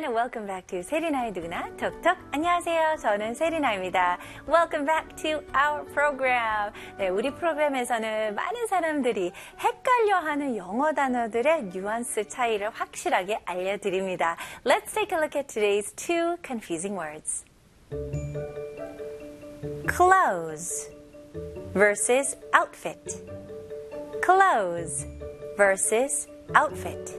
everyone, welcome back to 세리나의 누구나 톡톡. 안녕하세요. 저는 세리나입니다. Welcome back to our program. 네, 우리 프로그램에서는 많은 사람들이 헷갈려하는 영어 단어들의 뉘앙스 차이를 확실하게 알려드립니다. Let's take a look at today's two confusing words. Clothes versus outfit. Clothes versus outfit.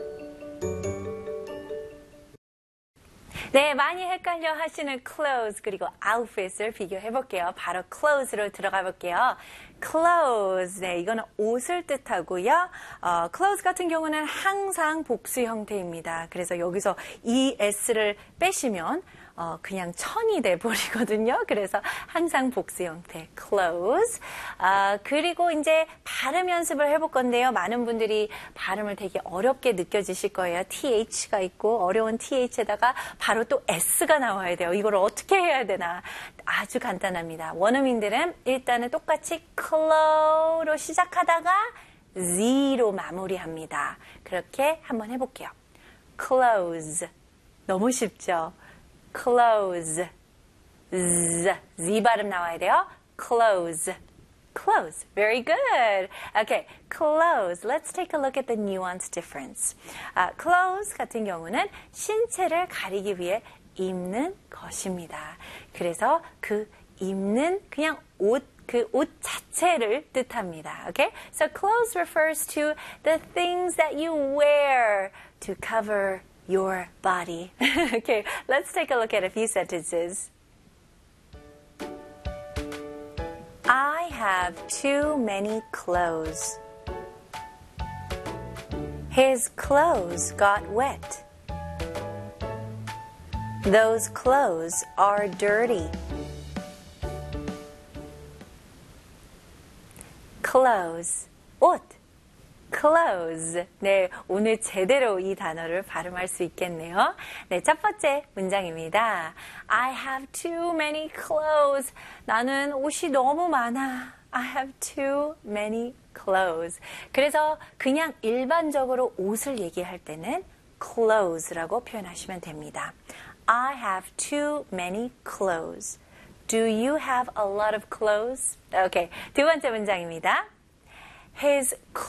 네, 많이 헷갈려 하시는 clothes 그리고 outfit을 비교해 볼게요. 바로 clothes로 들어가 볼게요. clothes, 네, 이거는 옷을 뜻하고요. clothes 같은 경우는 항상 복수 형태입니다. 그래서 여기서 이 s를 빼시면 그냥 천이 돼버리거든요. 그래서 항상 복수 형태, clothes. 그리고 이제 발음 연습을 해볼 건데요. 많은 분들이 발음을 되게 어렵게 느껴지실 거예요. TH가 있고 어려운 TH에다가 바로 또 S가 나와야 돼요. 이걸 어떻게 해야 되나. 아주 간단합니다. 원어민들은 일단은 똑같이 clow로 시작하다가 Z로 마무리합니다. 그렇게 한번 해볼게요. clothes. 너무 쉽죠? clothes, z 발음 나와야 돼요. clothes, clothes. Very good. Okay, clothes. Let's take a look at the nuance difference. clothes 같은 경우는 신체를 가리기 위해 입는 것입니다. 그래서 그 입는 그냥 그 옷 자체를 뜻합니다. Okay? So clothes refers to the things that you wear to cover your body. Okay, let's take a look at a few sentences. I have too many clothes. His clothes got wet. Those clothes are dirty. Clothes, 옷. clothes. 네, 오늘 제대로 이 단어를 발음할 수 있겠네요. 네, 첫 번째 문장입니다. I have too many clothes. 나는 옷이 너무 많아. I have too many clothes. 그래서 그냥 일반적으로 옷을 얘기할 때는 clothes라고 표현하시면 됩니다. I have too many clothes. Do you have a lot of clothes? Okay, 두 번째 문장입니다. His